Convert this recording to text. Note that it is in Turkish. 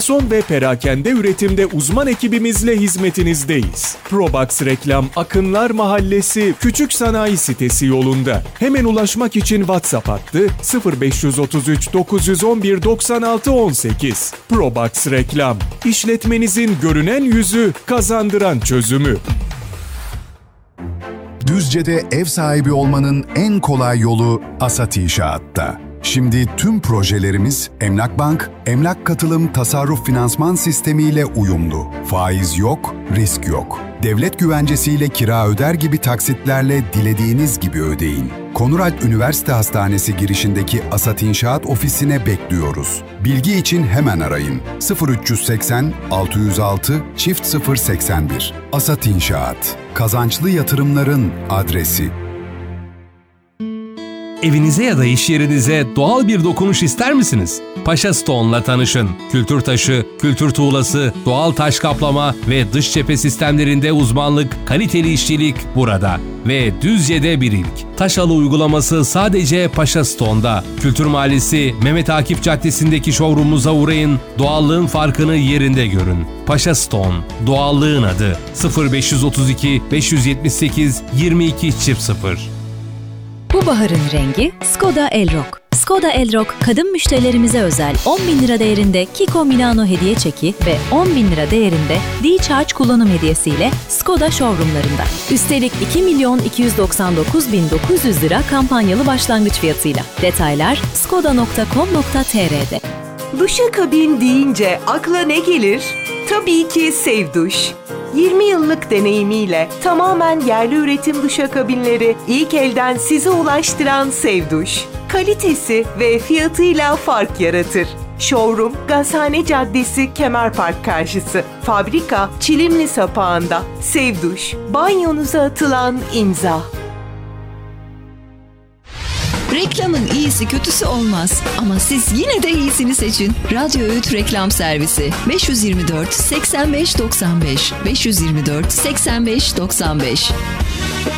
fabrikasyon ve perakende üretimde uzman ekibimizle hizmetinizdeyiz. Probox Reklam Akınlar Mahallesi Küçük Sanayi Sitesi yolunda. Hemen ulaşmak için WhatsApp hattı 0533 911 96 18. Probox Reklam. İşletmenizin görünen yüzü, kazandıran çözümü. Düzce'de ev sahibi olmanın en kolay yolu Asat İnşaat'ta. Şimdi tüm projelerimiz Emlak Bank, Emlak Katılım Tasarruf Finansman Sistemiyle uyumlu. Faiz yok, risk yok. Devlet güvencesiyle kira öder gibi taksitlerle dilediğiniz gibi ödeyin. Konuralp Üniversite Hastanesi girişindeki Asat İnşaat ofisine bekliyoruz. Bilgi için hemen arayın. 0380 606 081. Asat İnşaat. Kazançlı yatırımların adresi. Evinize ya da iş yerinize doğal bir dokunuş ister misiniz? Paşa Stone'la tanışın. Kültür taşı, kültür tuğlası, doğal taş kaplama ve dış cephe sistemlerinde uzmanlık, kaliteli işçilik burada. Ve Düzce'de bir ilk. Taşalı uygulaması sadece Paşa Stone'da. Kültür Mahallesi Mehmet Akif Caddesi'ndeki showroom'umuza uğrayın, doğallığın farkını yerinde görün. Paşa Stone, doğallığın adı. 0532 578 22 0. Bu baharın rengi Skoda Elrock. Skoda Elrock, kadın müşterilerimize özel 10.000 lira değerinde Kiko Milano hediye çeki ve 10.000 lira değerinde D-Charge kullanım hediyesiyle Skoda showroomlarında. Üstelik 2.299.900 lira kampanyalı başlangıç fiyatıyla. Detaylar skoda.com.tr'de. Duşakabin deyince akla ne gelir? Tabii ki Sevduş. 20 yıllık deneyimiyle tamamen yerli üretim duşakabinleri ilk elden size ulaştıran Sevduş. Kalitesi ve fiyatıyla fark yaratır. Showroom, Gazhane Caddesi, Kemerpark karşısı. Fabrika, Çilimli Sapağı'nda. Sevduş, banyonuza atılan imza. Reklamın iyisi kötüsü olmaz ama siz yine de iyisini seçin. Radyo Öğüt Reklam Servisi 524 85 95 524 85 95.